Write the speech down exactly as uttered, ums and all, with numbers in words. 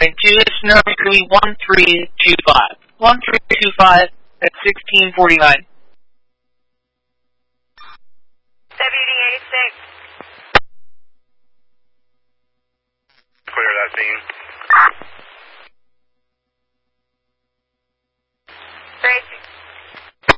point two, this number is going to be one three two five. one three two five at sixteen forty-nine. W D eighty-six. Clear that scene.